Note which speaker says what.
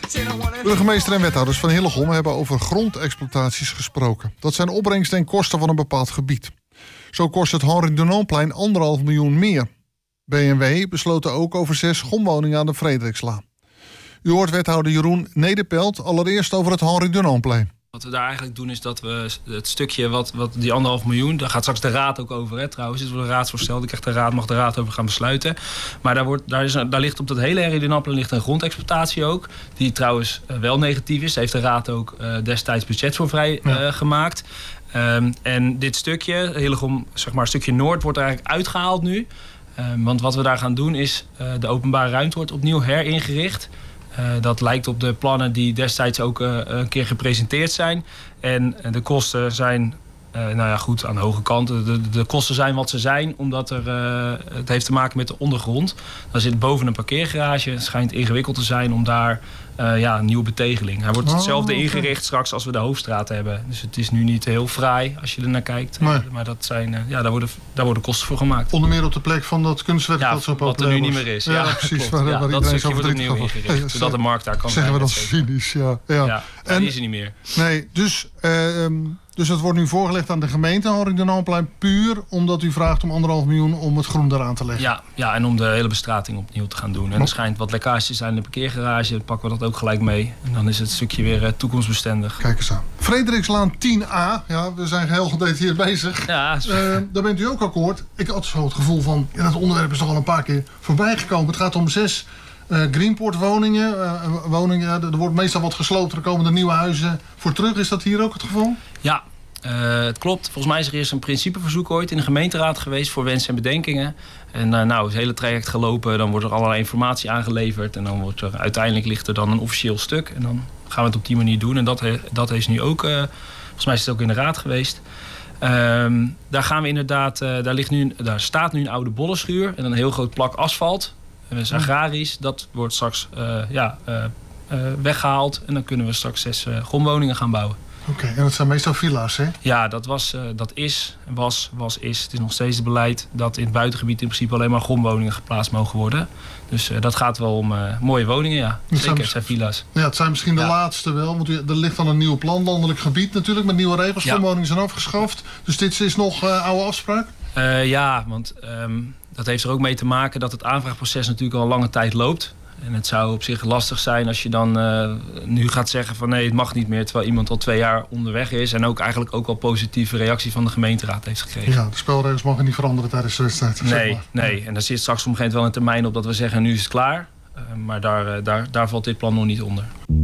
Speaker 1: Burgemeester en wethouders van Hillegom hebben over grondexploitaties gesproken. Dat zijn opbrengsten en kosten van een bepaald gebied. Zo kost het Henri Dunantplein 1,5 miljoen meer. B&W besloten ook over 6 gomwoningen aan de Frederikslaan. U hoort wethouder Jeroen Nederpelt allereerst over het Henri Dunantplein.
Speaker 2: Wat we daar eigenlijk doen is dat we het stukje wat die 1,5 miljoen... daar gaat straks de raad ook over, hè, trouwens. Dit wordt een raadsvoorstel, mag de raad over gaan besluiten. Maar daar ligt op dat hele Henri Dunantplein ligt een grondexploitatie ook... die trouwens wel negatief is. Daar heeft de raad ook destijds budget voor vrij gemaakt. En dit stukje, Hillegom, zeg maar, een stukje Noord, wordt er eigenlijk uitgehaald nu. Want wat we daar gaan doen is, de openbare ruimte wordt opnieuw heringericht... dat lijkt op de plannen die destijds ook een keer gepresenteerd zijn. En de kosten zijn goed aan de hoge kant. De kosten zijn wat ze zijn, omdat het heeft te maken met de ondergrond. Daar zit boven een parkeergarage. Het schijnt ingewikkeld te zijn om daar een nieuwe betegeling. Hij wordt hetzelfde ingericht straks als we de Hoofdstraat hebben. Dus het is nu niet heel fraai als je er naar kijkt. Nee. Maar dat zijn, daar worden kosten voor gemaakt.
Speaker 1: Onder meer op de plek van dat kunstwerk dat zo populair
Speaker 2: wat er nu niet meer is.
Speaker 1: Ja, precies. Waar
Speaker 2: dat stukje wordt opnieuw ingericht. Zodat de markt daar kan zijn.
Speaker 1: Zeggen we dat cynisch, ja.
Speaker 2: En die is er niet meer.
Speaker 1: Nee, dus het wordt nu voorgelegd aan de gemeente Henri Dunantplein puur omdat u vraagt om 1,5 miljoen om het groen eraan te leggen. Ja, en om de hele bestrating opnieuw te gaan doen. En er schijnt wat lekkages te zijn in de parkeergarage. Dan pakken we dat ook gelijk mee. En dan is het stukje weer toekomstbestendig. Kijk eens aan. Frederikslaan 10A. Ja, we zijn heel gedetailleerd bezig. Ja. Daar bent u ook akkoord. Ik had zo het gevoel van, dat onderwerp is toch al een paar keer voorbij gekomen. Het gaat om 6 Greenpoort woningen. Er wordt meestal wat gesloopt. Er komen er nieuwe huizen voor terug. Is dat hier ook het geval?
Speaker 2: Ja. Het klopt. Volgens mij is er eerst een principeverzoek ooit in de gemeenteraad geweest voor wensen en bedenkingen. En het hele traject gelopen, dan wordt er allerlei informatie aangeleverd. En dan uiteindelijk ligt er dan een officieel stuk. En dan gaan we het op die manier doen. En dat is nu ook, volgens mij is het ook in de raad geweest. Daar gaan we inderdaad, daar staat nu een oude bollenschuur en een heel groot plak asfalt. Dat is agrarisch. Dat wordt straks weggehaald. En dan kunnen we straks 6 grondwoningen gaan bouwen.
Speaker 1: Oké, en dat zijn meestal villa's, hè?
Speaker 2: Ja, dat is. Het is nog steeds het beleid dat in het buitengebied in principe alleen maar grondwoningen geplaatst mogen worden. Dus dat gaat wel om mooie woningen, ja. Zeker, het zijn villa's.
Speaker 1: Ja, het zijn misschien de laatste wel, want er ligt dan een nieuw plan, landelijk gebied natuurlijk, met nieuwe regels. Grondwoningen zijn afgeschaft, dus dit is nog oude afspraak?
Speaker 2: Want dat heeft er ook mee te maken dat het aanvraagproces natuurlijk al een lange tijd loopt. En het zou op zich lastig zijn als je dan nu gaat zeggen van nee, het mag niet meer, terwijl iemand al 2 jaar onderweg is en ook eigenlijk ook al positieve reactie van de gemeenteraad heeft gekregen.
Speaker 1: Ja, de spelregels mogen niet veranderen tijdens de wedstrijd.
Speaker 2: Nee. En daar zit straks op een gegeven moment wel een termijn op dat we zeggen nu is het klaar. Maar daar valt dit plan nog niet onder.